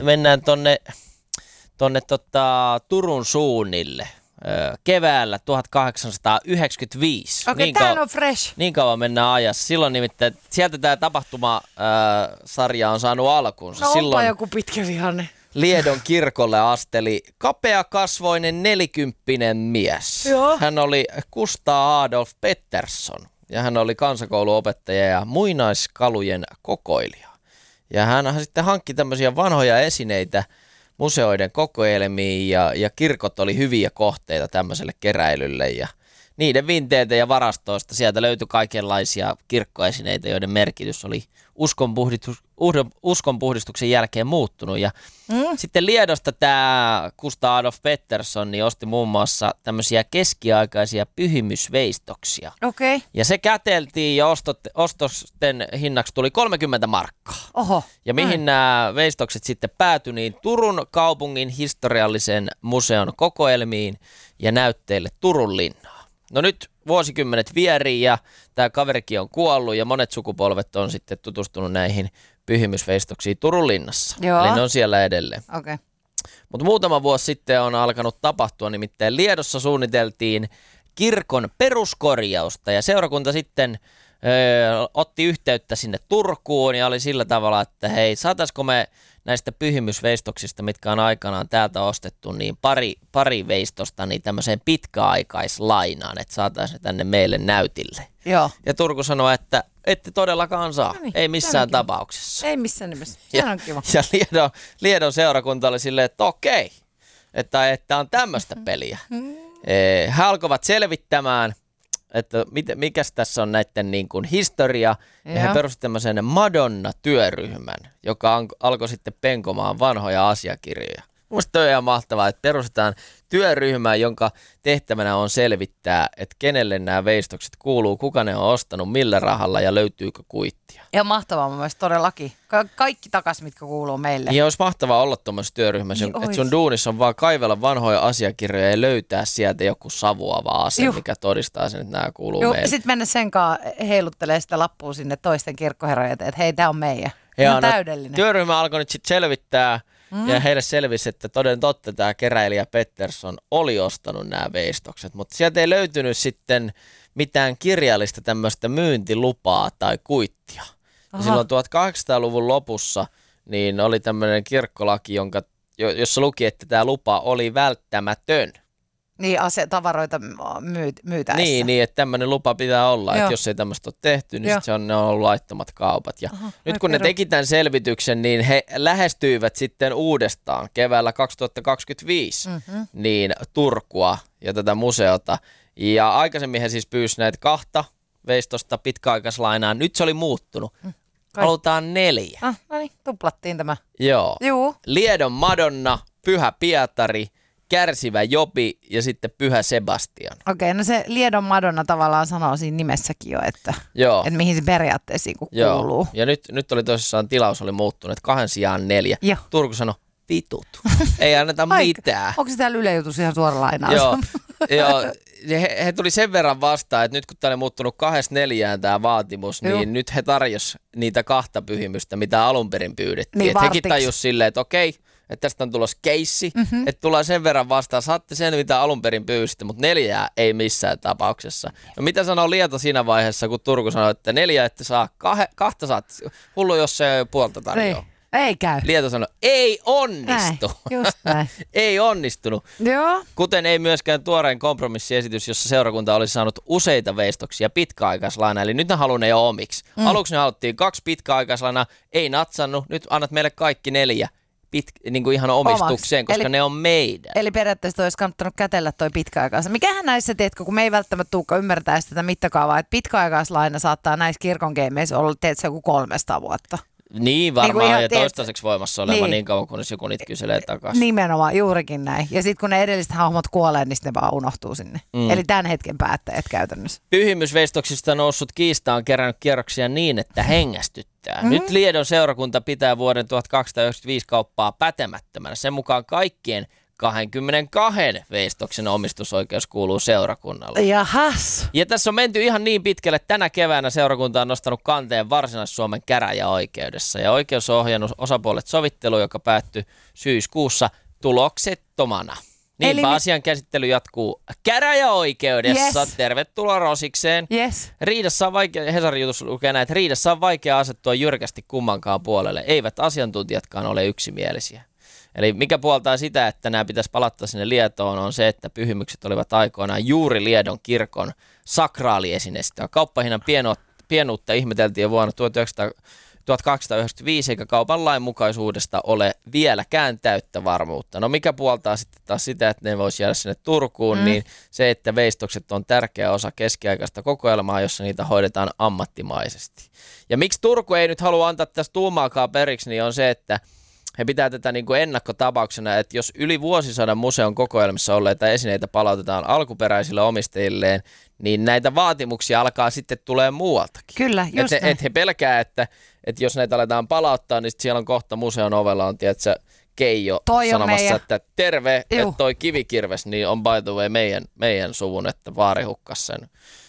mennään tonne Turun suunnille. Keväällä 1895. Okei, tää on fresh. Niin kauan mennään ajassa. Silloin nimittäin, sieltä tämä tapahtuma-sarja on saanut alkunsa. No silloin onpa joku pitkä vihanne. Liedon kirkolle asteli kapeakasvoinen 40-vuotias mies. Joo. Hän oli Gustav Adolf Pettersson ja hän oli kansakouluopettaja ja muinaiskalujen kokoilija. Ja hän sitten hankki tämmöisiä vanhoja esineitä museoiden kokoelmiin ja kirkot oli hyviä kohteita tämmöiselle keräilylle ja niiden vinteitä ja varastoista sieltä löytyi kaikenlaisia kirkkoesineitä, joiden merkitys oli uskonpuhdistuksen jälkeen muuttunut. Ja sitten Liedosta tämä Gustav Adolf Pettersson niin osti muun muassa tämmöisiä keskiaikaisia pyhimysveistoksia. Okei. Ja se käteltiin ja ostosten hinnaksi tuli 30 markkaa. Oho. Ja mihin nämä veistokset sitten päätyi, niin Turun kaupungin historiallisen museon kokoelmiin ja näytteille Turun linnaan. No nyt vuosikymmenet vierii ja tämä kaverikin on kuollut ja monet sukupolvet on sitten tutustunut näihin pyhimysveistoksiin Turun linnassa. Joo. Eli ne on siellä edelleen. Okei. Mutta muutama vuosi sitten on alkanut tapahtua, nimittäin Liedossa suunniteltiin kirkon peruskorjausta ja seurakunta sitten otti yhteyttä sinne Turkuun ja oli sillä tavalla, että hei, saataisiko me näistä pyhimysveistoksista, mitkä on aikanaan täältä ostettu, niin pari veistosta niin tämmöiseen pitkäaikaislainaan, että saataisiin ne tänne meille näytille. Joo. Ja Turku sanoi, että ette todellakaan saa, niin, ei missään tapauksessa. Ei missään nimessä, se on kiva. Ja Liedon seurakunta oli silleen, että okei, että on tämmöistä peliä. He alkoivat selvittämään, että mikäs tässä on näiden niin kuin historia, ja he perustivat tämmöisen Madonna-työryhmän, joka alkoi sitten penkomaan vanhoja asiakirjoja. Mielestäni on ihan mahtavaa, että perustetaan työryhmä, jonka tehtävänä on selvittää, että kenelle nämä veistokset kuuluu, kuka ne on ostanut, millä rahalla ja löytyykö kuittia. Ja mahtavaa mun mielestä todellakin. Kaikki takas, mitkä kuuluu meille. Ja olisi mahtavaa olla tuommoisessa työryhmässä, että sun duunissa on vaan kaivella vanhoja asiakirjoja ja löytää sieltä joku savuava ase, mikä todistaa sen, että nämä kuuluu meille. Sitten mennä sen kanssa heiluttelee sitä lappua sinne toisten kirkkoherrojen, että hei, tämä on meidän. Tämä on täydellinen. Työryhmä alkoi nyt sitten selvittää. Ja heille selvisi, että toden totta tämä keräilijä Pettersson oli ostanut nämä veistokset, mutta sieltä ei löytynyt sitten mitään kirjallista tämmöistä myyntilupaa tai kuittia. Ja silloin 1800-luvun lopussa niin oli tämmöinen kirkkolaki, jossa luki, että tämä lupa oli välttämätön. Niin, tavaroita myytäessä. Niin, että tämmöinen lupa pitää olla, että jos ei tämmöistä ole tehty, niin sit ne on ollut laittomat kaupat. Ja nyt kun ne teki tämän selvityksen, niin he lähestyivät sitten uudestaan keväällä 2025 niin Turkua ja tätä museota. Ja aikaisemmin he siis pyysivät näitä 2 veistosta pitkäaikaislainaa. Nyt se oli muuttunut. Halutaan 4. No niin, tuplattiin tämä. Joo. Juu. Liedon Madonna, Pyhä Pietari, Kärsivä Jopi ja sitten Pyhä Sebastian. Okei, no se Liedon Madonna tavallaan sanoo siinä nimessäkin jo, että mihin se periaatteessa kuuluu. Ja nyt oli tosissaan tilaus oli muuttunut, 2 sijaan 4. Joo. Turku sanoi, vitut, ei anneta mitään. Onko se täällä Yle Jutussa ihan suora lainaus? Joo. He tuli sen verran vastaan, että nyt kun tämä oli muuttunut 2-4 tämä vaatimus, niin nyt he tarjosi niitä 2 pyhimystä, mitä alun perin pyydettiin. Niin, hekin tajusivat silleen, että okei, että tästä on tulossa keissi, että tullaan sen verran vastaan, saatte sen mitä alun perin pyysitte, mutta 4 ei missään tapauksessa. No mitä sanoo Lieto siinä vaiheessa, kun Turku sanoi, että 4 ette saa, 2 saatte, hullu jos se puolta tarjoaa. Ei käy. Lieto sanoi, ei onnistu. Just näin. Ei onnistunut. Joo. Kuten ei myöskään tuoreen kompromissiesitys, jossa seurakunta olisi saanut useita veistoksia pitkäaikaislainaa. Eli nyt ne haluaa ne jo omiksi. Aluksi ne haluttiin 2 pitkäaikaislainaa, ei natsannut. Nyt annat meille kaikki 4 niin kuin ihan omistukseen, koska ne on meidän. Eli periaatteessa olisi kannattanut kätellä toi pitkäaikaisen. Mikähän näissä, teetkö, kun me ei välttämättä tulekaan ymmärtää tätä mittakaavaa, että pitkäaikaislaina saattaa näissä kirkon gameissa olla, teetkö, joku 300 vuotta. Niin varmaan, niin ja toistaiseksi voimassa oleva niin kauan, kunnes joku niitä kyselee takaisin. Nimenomaan, juurikin näin. Ja sitten kun ne edelliset hahmot kuolee, niin ne vaan unohtuu sinne. Eli tämän hetken päättäjät käytännössä. Pyhimysveistoksista noussut kiista on kerännyt kierroksia niin, että hengästyttää. Nyt Liedon seurakunta pitää vuoden 1295 kauppaa pätemättömänä. Sen mukaan kaikkien 22 veistoksen omistusoikeus kuuluu seurakunnalle. Jahas. Ja tässä on menty ihan niin pitkälle, että tänä keväänä seurakunta on nostanut kanteen Varsinais-Suomen käräjäoikeudessa. Ja oikeus on ohjannut osapuolet sovitteluun, joka päättyi syyskuussa tuloksettomana. Niinpä asian käsittely jatkuu käräjäoikeudessa. Yes. Tervetuloa Rosikseen. Yes. Riidassa on vaikea, Hesarin jutus lukee näin, että riidassa on vaikea asettua jyrkästi kummankaan puolelle. Eivät asiantuntijatkaan ole yksimielisiä. Eli mikä puoltaa sitä, että nämä pitäisi palata sinne Lietoon, on se, että pyhimykset olivat aikoinaan juuri Liedon kirkon sakraaliesineistöä. Kauppahinnan pienuutta ihmeteltiin jo vuonna 1895, eikä kaupan lainmukaisuudesta ole vieläkään täyttä varmuutta. No mikä puoltaa sitten taas sitä, että ne voisi jäädä sinne Turkuun, niin se, että veistokset on tärkeä osa keskiaikaista kokoelmaa, jossa niitä hoidetaan ammattimaisesti. Ja miksi Turku ei nyt halua antaa tästä tuumaakaan periksi, niin on se, että he pitää tätä niin kuin ennakkotapauksena, että jos yli vuosisadan museon kokoelmissa olleita esineitä palautetaan alkuperäisille omistajilleen, niin näitä vaatimuksia alkaa sitten tulee muualtakin. Kyllä, just he pelkää, että jos näitä aletaan palauttaa, niin siellä on kohta museon ovella on, tiedätkö, Keijo sanomassa, että terve, että toi kivikirves niin on by the way meidän suvun, että vaari hukkas sen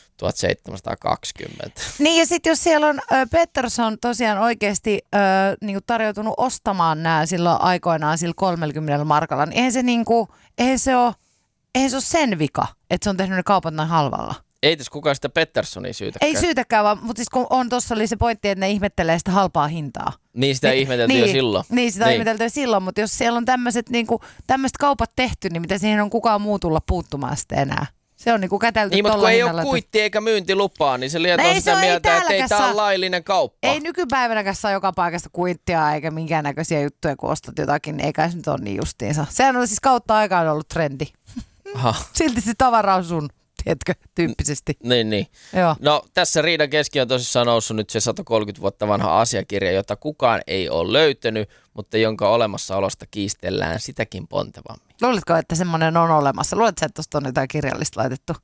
1720. Niin ja sitten jos siellä on Pettersson tosiaan oikeasti niinku tarjoutunut ostamaan nämä silloin aikoinaan sillä 30 markalla, niin eihän se ole sen vika, että se on tehnyt ne kaupat noin halvalla. Ei tässä kukaan sitä Petterssonia syytäkään. Ei syytäkään, vaan mutta siis kun on tuossa oli se pointti, että ne ihmettelee sitä halpaa hintaa. Niin sitä ihmeteltiin jo silloin. Niin sitä ihmeteltiin jo silloin, mutta jos siellä on tämmöiset kaupat tehty, niin mitä siihen on kukaan muu tulla puuttumaan sitten enää. Se on niinku kätelty niin, mutta kun ei ole kuitti eikä myyntilupaa, niin se lietoo sitä mieltä, että ei tämä ole laillinen kauppa. Ei nykypäivänäkään saa joka paikasta kuittia eikä minkäännäköisiä juttuja, kun ostat jotakin. Eikä se nyt ole niin justiinsa. Sehän on siis kautta aikaan ollut trendi. Silti se tavara on sun, tiedätkö, tyyppisesti. Niin. Joo. No tässä riidan keski on tosissaan noussut nyt se 130 vuotta vanha asiakirja, jota kukaan ei ole löytänyt, mutta jonka olemassaolosta kiistellään sitäkin pontevammin. Luuletko, että semmoinen on olemassa? Luuletko, että tuosta on jotain kirjallista laitettu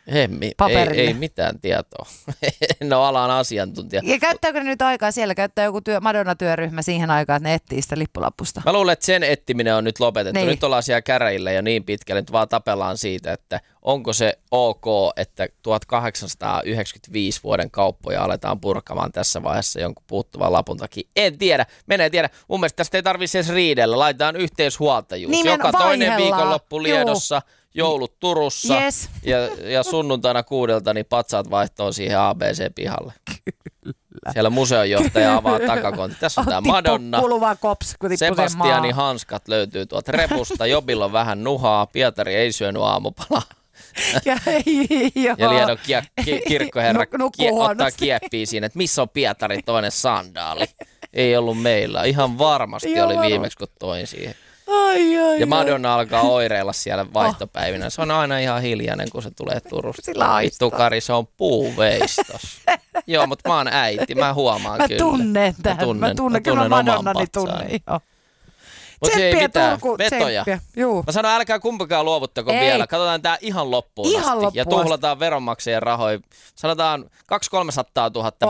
ei mitään tietoa. En ole alan asiantuntija. Ja käyttääkö ne nyt aikaa siellä? Käyttää joku Madonna-työryhmä siihen aikaan, että ne etsii sitä lippulappusta? Mä luulen, että sen etsiminen on nyt lopetettu. Niin. Nyt ollaan siellä käräjillä jo niin pitkälle, että vaan tapellaan siitä, että onko se ok, että 1895 vuoden kauppoja aletaan purkamaan tässä vaiheessa jonkun puuttuvan lapun takia. En tiedä, tiedä. Mun mielestä tästä ei tarvitse edes riidellä. Laitetaan yhteishuoltajuus. Joka toinen viikonloppu Liedossa. Joulut Turussa ja sunnuntaina 6 niin patsaat vaihtoo siihen ABC-pihalle. Kyllä. Siellä museonjohtaja avaa takakontti. Tässä on tämä Madonna. Sebastianin hanskat löytyy tuolta repusta. Jobilla on vähän nuhaa. Pietari ei syönyt aamupalaa. Ja Liedon kirkkoherra ottaa kieppiä siinä, että missä on Pietari toinen sandaali. Ei ollut meillä. Ihan varmasti oli viimeksi, kun toin siihen. Ja Madonna alkaa oireilla siellä vaihtopäivinä. Se on aina ihan hiljainen, kun se tulee Turusta. Vittu Kari, se on puuveistos. Joo, mutta mä oon äiti, mä huomaan kyllä. Mä tunnen kyllä Madonnani tunne. Mutta se ei mitään. Vetoja. Mä sanon, älkää kumpakaan luovuttako vielä. Katsotaan tää ihan loppuun asti. Ja tuhlataan veronmaksajien rahoja. Sanotaan 200 000-300 000